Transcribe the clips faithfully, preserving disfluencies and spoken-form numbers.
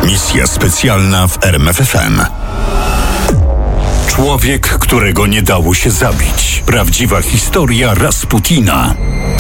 Misja specjalna w R M F F M. Człowiek, którego nie dało się zabić. Prawdziwa historia Rasputina.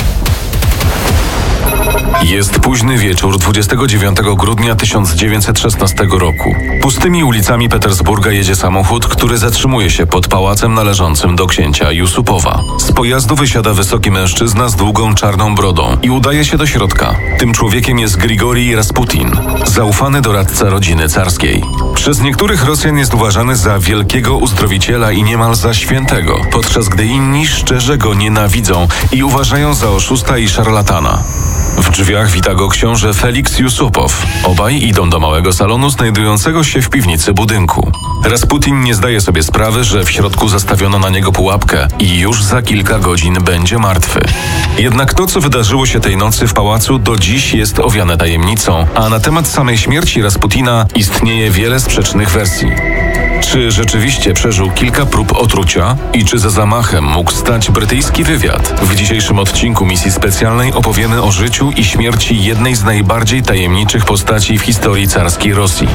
Jest późny wieczór dwudziestego dziewiątego grudnia tysiąc dziewięćset szesnastego roku. Pustymi ulicami Petersburga jedzie samochód, który zatrzymuje się pod pałacem należącym do księcia Jusupowa. Z pojazdu wysiada wysoki mężczyzna z długą czarną brodą i udaje się do środka. Tym człowiekiem jest Grigorij Rasputin, zaufany doradca rodziny carskiej. Przez niektórych Rosjan jest uważany za wielkiego uzdrowiciela i niemal za świętego, podczas gdy inni szczerze go nienawidzą i uważają za oszusta i szarlatana. W drzwiach wita go książę Feliks Jusupow. Obaj idą do małego salonu znajdującego się w piwnicy budynku. Rasputin nie zdaje sobie sprawy, że w środku zastawiono na niego pułapkę i już za kilka godzin będzie martwy. Jednak to, co wydarzyło się tej nocy w pałacu, do dziś jest owiane tajemnicą, a na temat samej śmierci Rasputina istnieje wiele sprzecznych wersji. Czy rzeczywiście przeżył kilka prób otrucia i czy za zamachem mógł stać brytyjski wywiad? W dzisiejszym odcinku misji specjalnej opowiemy o życiu i śmierci jednej z najbardziej tajemniczych postaci w historii carskiej Rosji.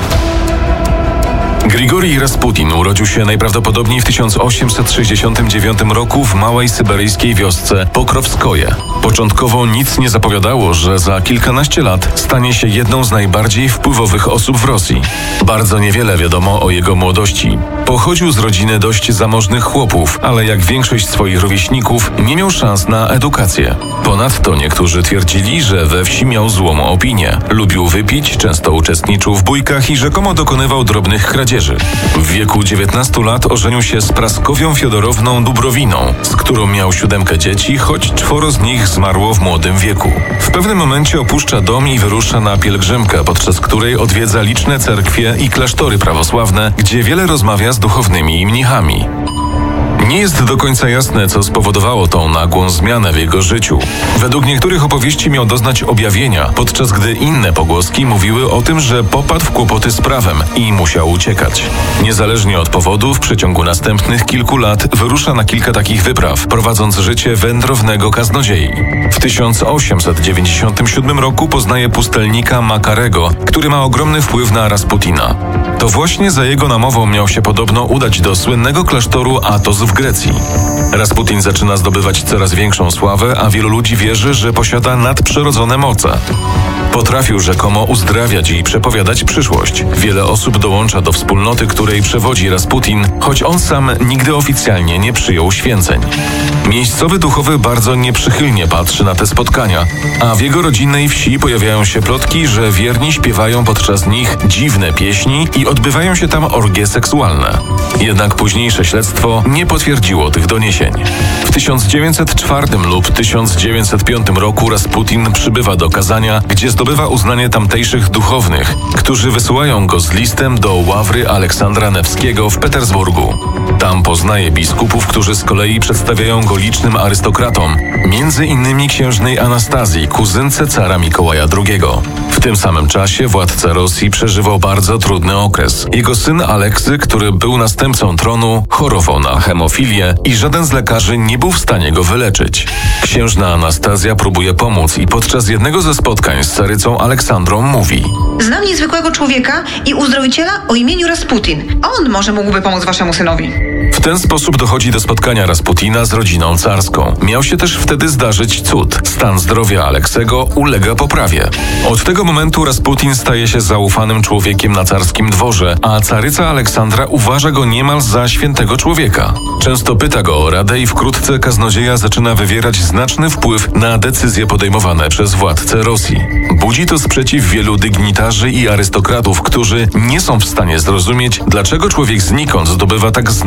Grigorij Rasputin urodził się najprawdopodobniej w tysiąc osiemset sześćdziesiątym dziewiątym roku w małej syberyjskiej wiosce Pokrowskoje. Początkowo nic nie zapowiadało, że za kilkanaście lat stanie się jedną z najbardziej wpływowych osób w Rosji. Bardzo niewiele wiadomo o jego młodości. Pochodził z rodziny dość zamożnych chłopów, ale jak większość swoich rówieśników nie miał szans na edukację. Ponadto niektórzy twierdzili, że we wsi miał złą opinię. Lubił wypić, często uczestniczył w bójkach i rzekomo dokonywał drobnych kradzieży. W wieku dziewiętnastu lat ożenił się z Praskowią Fiodorowną Dubrowiną, z którą miał siódemkę dzieci, choć czworo z nich zmarło w młodym wieku. W pewnym momencie opuszcza dom i wyrusza na pielgrzymkę, podczas której odwiedza liczne cerkwie i klasztory prawosławne, gdzie wiele rozmawia z duchownymi i mnichami. Nie jest do końca jasne, co spowodowało tą nagłą zmianę w jego życiu. Według niektórych opowieści miał doznać objawienia, podczas gdy inne pogłoski mówiły o tym, że popadł w kłopoty z prawem i musiał uciekać. Niezależnie od powodu, w przeciągu następnych kilku lat wyrusza na kilka takich wypraw, prowadząc życie wędrownego kaznodziei. W tysiąc osiemset dziewięćdziesiątym siódmym roku poznaje pustelnika Makarego, który ma ogromny wpływ na Rasputina. To właśnie za jego namową miał się podobno udać do słynnego klasztoru Athos w Grecji. Rasputin zaczyna zdobywać coraz większą sławę, a wielu ludzi wierzy, że posiada nadprzyrodzone moce. Potrafił rzekomo uzdrawiać i przepowiadać przyszłość. Wiele osób dołącza do wspólnoty, której przewodzi Rasputin, choć on sam nigdy oficjalnie nie przyjął święceń. Miejscowy duchowy bardzo nieprzychylnie patrzy na te spotkania, a w jego rodzinnej wsi pojawiają się plotki, że wierni śpiewają podczas nich dziwne pieśni i odbywają się tam orgie seksualne. Jednak późniejsze śledztwo nie potwierdziło tych doniesień. W tysiąc dziewięćset czwartym lub tysiąc dziewięćset piątym roku Rasputin przybywa do Kazania, gdzie zdobywa uznanie tamtejszych duchownych, którzy wysyłają go z listem do ławry Aleksandra Newskiego w Petersburgu. Tam poznaje biskupów, którzy z kolei przedstawiają go licznym arystokratom, między innymi księżnej Anastazji, kuzynce cara Mikołaja drugiego. W tym samym czasie władca Rosji przeżywał bardzo trudny okres. Jego syn Aleksy, który był następcą tronu, chorował na hemofilię i żaden z lekarzy nie był w stanie go wyleczyć. Księżna Anastazja próbuje pomóc i podczas jednego ze spotkań z carycą Aleksandrą mówi: Znam niezwykłego człowieka i uzdrowiciela o imieniu Rasputin. On może mógłby pomóc waszemu synowi. W ten sposób dochodzi do spotkania Rasputina z rodziną carską. Miał się też wtedy zdarzyć cud. Stan zdrowia Aleksego ulega poprawie. Od tego momentu Rasputin staje się zaufanym człowiekiem na carskim dworze, a caryca Aleksandra uważa go niemal za świętego człowieka. Często pyta go o radę i wkrótce kaznodzieja zaczyna wywierać znaczny wpływ na decyzje podejmowane przez władcę Rosji. Budzi to sprzeciw wielu dygnitarzy i arystokratów, którzy nie są w stanie zrozumieć, dlaczego człowiek znikąd zdobywa tak znaczne